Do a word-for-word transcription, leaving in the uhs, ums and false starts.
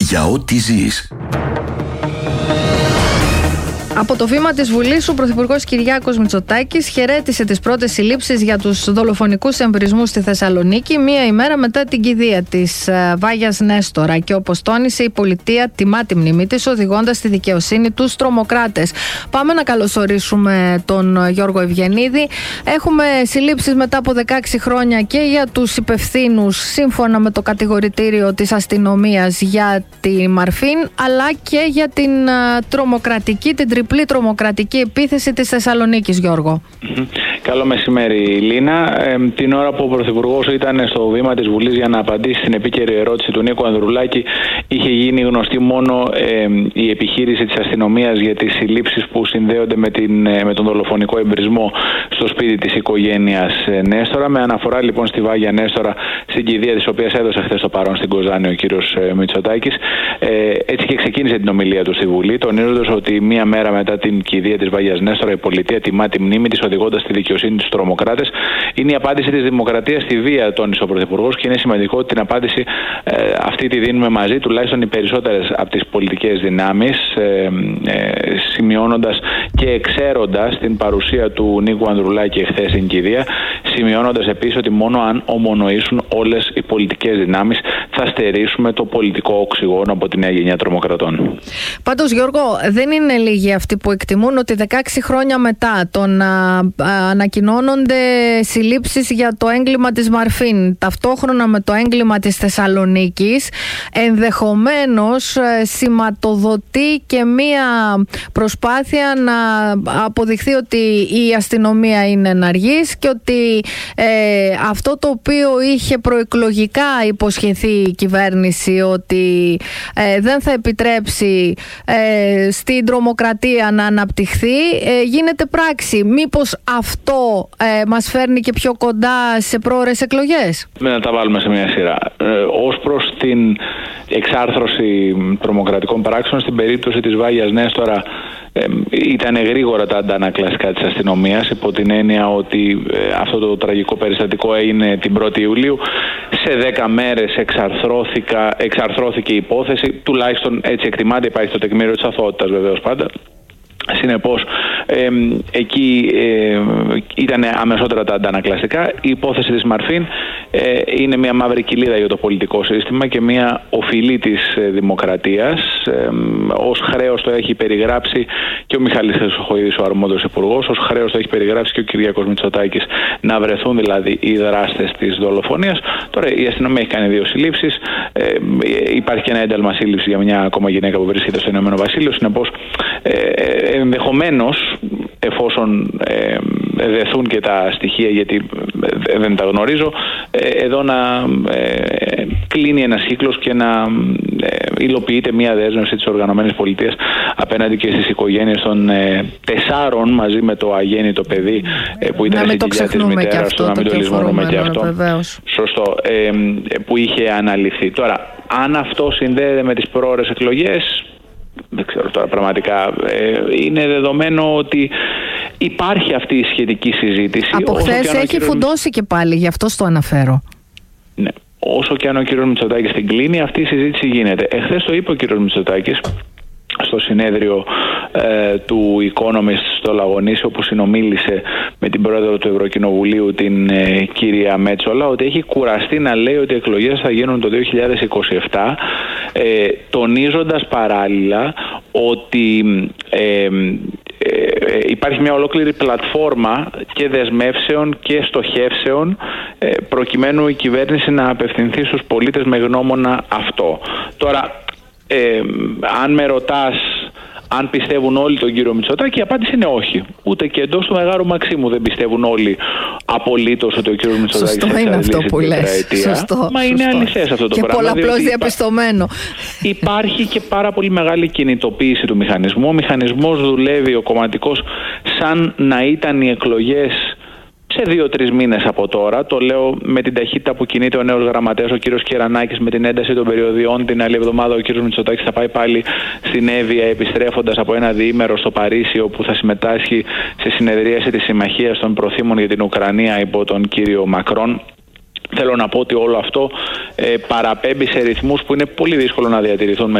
για ό,τι ζεις. Από το βήμα της Βουλής, ο Πρωθυπουργός Κυριάκος Μητσοτάκης χαιρέτησε τις πρώτες συλλήψεις για τους δολοφονικούς εμβρισμούς στη Θεσσαλονίκη, μία ημέρα μετά την κηδεία της Βάγιας Νέστορα. Και όπως τόνισε, η πολιτεία τιμά τη μνήμη της, οδηγώντας στη δικαιοσύνη τους τρομοκράτες. Πάμε να καλωσορίσουμε τον Γιώργο Ευγενίδη. Έχουμε συλλήψεις μετά από δεκαέξι χρόνια και για τους υπευθύνους, σύμφωνα με το κατηγορητήριο της αστυνομίας, για τη Μαρφίν, αλλά και για την τρομοκρατική, την τριπλή τρομοκρατική επίθεση της Θεσσαλονίκης, Γιώργο. Mm-hmm. Καλό μεσημέρι, Λίνα. Ε, την ώρα που ο Πρωθυπουργός ήταν στο βήμα της Βουλής για να απαντήσει στην επίκαιρη ερώτηση του Νίκου Ανδρουλάκη, είχε γίνει γνωστή μόνο ε, η επιχείρηση της αστυνομίας για τις συλλήψεις που συνδέονται με, την, ε, με τον δολοφονικό εμπρισμό στο σπίτι της οικογένειας ε, Νέστορα. Με αναφορά λοιπόν στη Βάγια Νέστορα, στην κηδεία της οποίας έδωσε χθες το παρόν στην Κοζάνη ο κύριος ε, Μητσοτάκης. Ε, έτσι και ξεκίνησε την ομιλία του στη Βουλή, τονίζοντας ότι μία μέρα μετά την κηδεία της Βάγιας Νέστορα, η πολιτεία τιμά τη μνήμη της, οδηγώντας στη δικαιοσύνη τους τρομοκράτες. Είναι η απάντηση της δημοκρατίας στη βία, τόνισε ο Πρωθυπουργός, και είναι σημαντικό ότι την απάντηση ε, αυτή τη δίνουμε μαζί, τουλάχιστον οι περισσότερες από τις πολιτικές δυνάμεις, ε, ε, σημειώνοντας και εξαίροντας την παρουσία του Νίκου Ανδρουλάκη εχθές στην κηδεία, σημειώνοντας επίσης ότι μόνο αν ομονοήσουν όλες οι πολιτικές δυνάμεις θα στερήσουμε το πολιτικό οξυγόνο από τη νέα γενιά τρομοκρατών. Πάντως, Γιώργο, δεν είναι λίγοι αυτοί που εκτιμούν ότι δεκαέξι χρόνια μετά το να ανακοινώνονται συλλήψεις για το έγκλημα της Μαρφίν, ταυτόχρονα με το έγκλημα της Θεσσαλονίκης, ενδεχομένως σηματοδοτεί και μία προσπάθεια να αποδειχθεί ότι η αστυνομία είναι εναργής και ότι ε, αυτό το οποίο είχε προεκλογικά υποσχεθεί η κυβέρνηση, ότι ε, δεν θα επιτρέψει ε, στην τρομοκρατία να αναπτυχθεί, ε, γίνεται πράξη. Μήπως αυτό ε, μας φέρνει και πιο κοντά σε πρόωρες εκλογές? Να τα βάλουμε σε μια σειρά. Ε, ως προς την εξάρθρωση τρομοκρατικών πράξεων, στην περίπτωση της Βάγιας Νέστορα ε, ήταν γρήγορα τα αντανακλαστικά της αστυνομίας, υπό την έννοια ότι ε, αυτό το τραγικό περιστατικό έγινε την πρώτη Ιουλίου. Σε δέκα μέρες εξαρθρώθηκε η υπόθεση, τουλάχιστον έτσι εκτιμάται, υπάρχει το τεκμήριο της αθωότητας βεβαίως πάντα. Συνεπώς, ε, εκεί ε, ήταν αμεσότερα τα αντανακλαστικά. Η υπόθεση της Μαρφίν ε, είναι μια μαύρη κοιλίδα για το πολιτικό σύστημα και μια οφειλή της ε, δημοκρατίας. Ε, ως χρέος το έχει περιγράψει και ο Μιχάλης Χρυσοχοΐδης, ο αρμόδιος υπουργός, ως χρέος το έχει περιγράψει και ο Κυριάκος Μητσοτάκης, να βρεθούν δηλαδή οι δράστες της δολοφονίας. Τώρα η αστυνομία έχει κάνει δύο συλλήψεις. Ε, υπάρχει και ένα ένταλμα σύλληψη για μια ακόμα γυναίκα που βρίσκεται στο Ηνωμένο Βασίλειο. Συνεπώς, ε, ενδεχομένως, εφόσον ε, δεθούν και τα στοιχεία, γιατί δεν τα γνωρίζω, ε, εδώ να ε, κλείνει ένας κύκλος και να ε, υλοποιείται μια δέσμευση της οργανωμένης πολιτείας απέναντι και στις οικογένειες των ε, τεσσάρων, μαζί με το αγέννητο παιδί ε, που ήταν στην κοιλιά της μητέρας του, να μην το λησμονούμε και αυτό. Βεβαίως. Σωστό. Ε, που είχε αναλυθεί. Τώρα, αν αυτό συνδέεται με τις πρόωρες εκλογές, δεν ξέρω τώρα πραγματικά. Ε, είναι δεδομένο ότι υπάρχει αυτή η σχετική συζήτηση. Από χθες έχει κύριος... φουντώσει και πάλι, γι' αυτό το αναφέρω. Ναι. Όσο και αν ο κύριος Μητσοτάκης την κλείνει, αυτή η συζήτηση γίνεται. Εχθές το είπε ο κύριος Μητσοτάκης στο συνέδριο ε, του Economist στο Λαγονίσι, όπου συνομίλησε με την πρόεδρο του Ευρωκοινοβουλίου, την ε, κυρία Μέτσολα, ότι έχει κουραστεί να λέει ότι οι εκλογές θα γίνουν το δύο χιλιάδες είκοσι επτά, ε, τονίζοντας παράλληλα ότι ε, ε, υπάρχει μια ολόκληρη πλατφόρμα και δεσμεύσεων και στοχεύσεων ε, προκειμένου η κυβέρνηση να απευθυνθεί στους πολίτες με γνώμονα αυτό. Τώρα, Ε, αν με ρωτάς αν πιστεύουν όλοι τον κύριο Μητσοτάκη, η απάντηση είναι όχι. Ούτε και εντός του Μεγάρου Μαξίμου δεν πιστεύουν όλοι απολύτως ότι ο κύριος Μητσοτάκης θα εξαντλήσει την τετραετία. Σωστό, Μα είναι αληθές αυτό το και πράγμα. Και πολλαπλώς διαπιστωμένο. Υπάρχει και πάρα πολύ μεγάλη κινητοποίηση του μηχανισμού. Ο μηχανισμός δουλεύει, ο κομματικός, σαν να ήταν οι εκλογές σε δύο-τρεις μήνες από τώρα. Το λέω με την ταχύτητα που κινείται ο νέος γραμματέας, ο κύριος Κερανάκης, με την ένταση των περιοδιών. Την άλλη εβδομάδα ο κύριος Μητσοτάκης θα πάει πάλι στην Εύβοια, επιστρέφοντας από ένα διήμερο στο Παρίσι, όπου θα συμμετάσχει σε συνεδρίαση της Συμμαχίας των Προθήμων για την Ουκρανία υπό τον κύριο Μακρόν. Θέλω να πω ότι όλο αυτό ε, παραπέμπει σε ρυθμούς που είναι πολύ δύσκολο να διατηρηθούν